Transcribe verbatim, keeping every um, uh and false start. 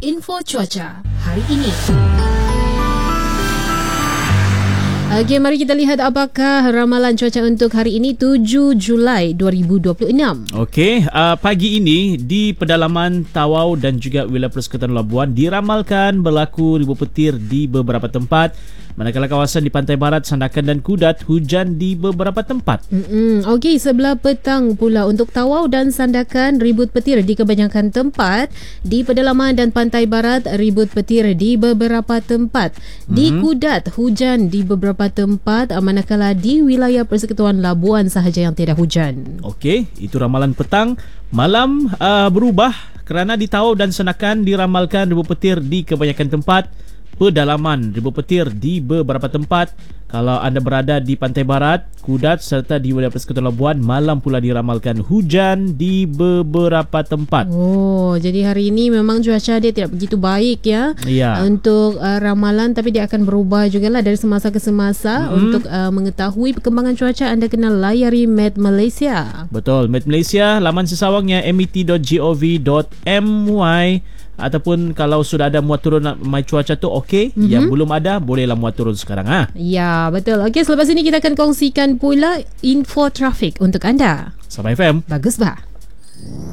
info cuaca hari ini. Okey, mari kita lihat apakah ramalan cuaca untuk hari ini tujuh Julai dua ribu dua puluh enam. Okey, uh, pagi ini di pedalaman Tawau dan juga wilayah Persekitaran Labuan diramalkan berlaku ribuan petir di beberapa tempat. Manakala kawasan di pantai barat, Sandakan dan Kudat hujan di beberapa tempat. Mm-mm. Okey, sebelah petang pula untuk Tawau dan Sandakan ribut petir di kebanyakan tempat. Di pedalaman dan pantai barat ribut petir di beberapa tempat. Di mm-hmm. Kudat hujan di beberapa tempat, manakala di wilayah Persekutuan Labuan sahaja yang tidak hujan. Okey, itu ramalan petang. Malam uh, berubah kerana di Tawau dan Sandakan diramalkan ribut petir di kebanyakan tempat. Pedalaman ribuan petir di beberapa tempat. Kalau anda berada di pantai barat, Kudat serta di wilayah Persekutuan Labuan, malam pula diramalkan hujan di beberapa tempat. Oh, jadi hari ini memang cuaca dia tidak begitu baik ya, ya. untuk uh, ramalan, tapi dia akan berubah jugalah dari semasa ke semasa. Mm-hmm. Untuk uh, mengetahui perkembangan cuaca, anda kena layari Met Malaysia. Betul, Met Malaysia, laman sesawangnya met dot gov dot my. Ataupun kalau sudah ada muat turun my cuaca tu okey, mm-hmm. yang belum ada bolehlah muat turun sekarang ha. Ya, betul. Okey, selepas ini kita akan kongsikan pula info trafik untuk anda. Sabah F M. Bagus bah.